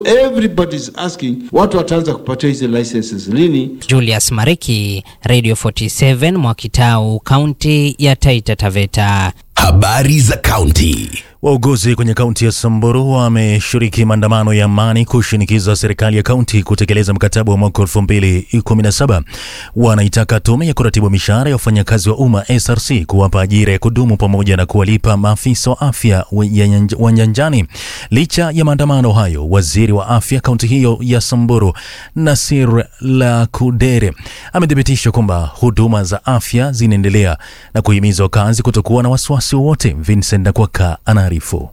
Everybody's asking watu wataanza kupata hizo licenses lini? Julius Mariki, Radio 47, Mwakitau, kaunti ya Taita Taveta. Habari za kaunti. Wauguzi kwenye kaunti ya Samburu wameshiriki maandamano ya amani kushinikiza serikali ya kaunti kutekeleza mkataba wa mwaka 2017. Wanaitaka tume ya kuratibu mishahara ya wafanyakazi wa umma SRC kuwapa ajira ya kudumu pamoja na kuwalipa maafisa wa afya wa nyanjani. Licha ya maandamano hayo, waziri wa afya kaunti hiyo ya Samburu, Nasir Lakudere, amedhibitisha kwamba huduma za afya zinaendelea na kuhimiza wakazi kutokuwa na wasiwasi wowote. Vincent Nakwaka anaarifu.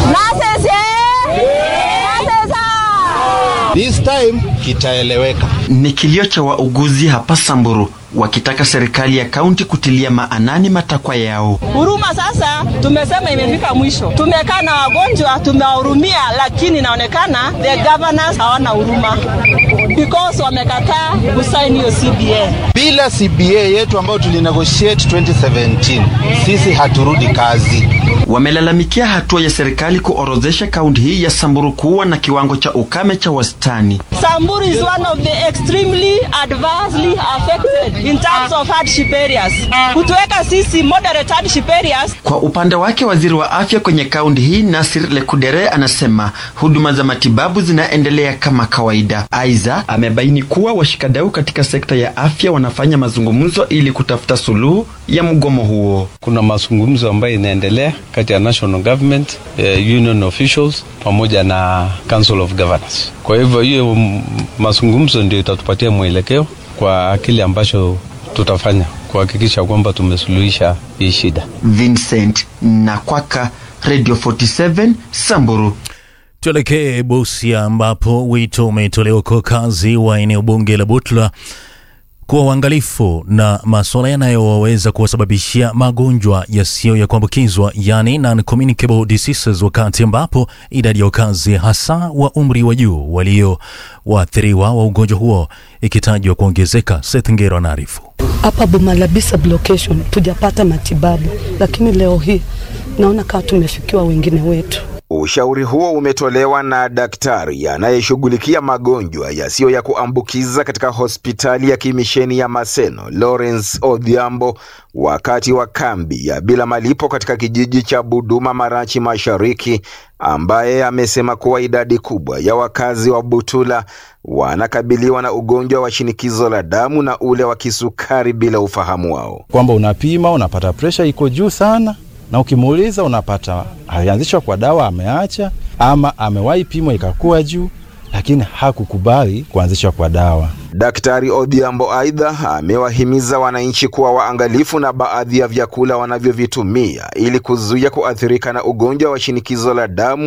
This time kitaeleweka. Ni kilio cha wauguzi hapa Samburu wakitaka serikali ya kaunti kutilia maanani matakwa yao. Huruma sasa tumesema imefika mwisho. Tumekaa na wagonjwa, tumewahurumia, lakini inaonekana the governors hawana huruma because wamekataa kusign hiyo CBA. Bila CBA yetu ambayo tulinegotiate 2017, sisi haturudi kazi. Wamelalamikia hatua ya serikali kuorodhesha kaunti hii ya Samburu kuwa na kiwango cha ukame cha wastani. Samburu is one of the extremely adversely affected in terms of hardship areas. Kutuweka sisi moderate hardship areas. Kwa upande wake, waziri wa afya kwenye kaunti hii Nasir Lakudere anasema huduma za matibabu zinaendelea kama kawaida. Aiza amebaini kuwa washikadau katika sekta ya afya wanafanya mazungumzo ili kutafuta suluhu ya mgomo huo. Kuna mazungumzo ambayo inaendelea kati ya national government, union officials pamoja na council of governors. Kwa hivyo hiyo mazungumzo ndio itatupatia mwelekeo kwa kile ambacho tutafanya kuhakikisha kwamba tumesuluhisha hii shida. Vincent Nakwaka, Radio 47, Samburu. Tuelekee Busia ambapo wito umetolewa kwa wakazi wa eneo bunge la Butula kuwa waangalifu na masuala yanayoweza kuwasababishia magonjwa yasiyo ya kuambukizwa, yani non-communicable diseases, wakati ambapo idadi ya wakazi hasa wa umri wa juu walio waathiriwa wa ugonjwa huo ikitajwa kuongezeka. Seth Ngero anaarifu. Hapa Bumalabisa location tujapata matibabu, lakini leo hii naona kama tumefikiwa wengine wetu. Ushauri huo umetolewa na daktari anayeshughulikia magonjwa yasiyo ya kuambukiza katika hospitali ya kimisheni ya Maseno, Lawrence Odhiambo, wakati wa kambi ya bila malipo katika kijiji cha Buduma, Marachi Mashariki, ambaye amesema kuwa idadi kubwa ya wakazi wa Butula wanakabiliwa na ugonjwa wa shinikizo la damu na ule wa kisukari bila ufahamu wao. Kwamba unapima unapata pressure iko juu sana, na ukimuuliza unapata alianzishwa kwa dawa ameacha, ama amewahi pimwa ikakuwa juu lakini hakukubali kuanzishwa kwa dawa. Daktari Odhiambo aidha amewahimiza wananchi kuwa waangalifu na baadhi ya vyakula wanavyovitumia ili kuzuia kuathirika na ugonjwa wa shinikizo la damu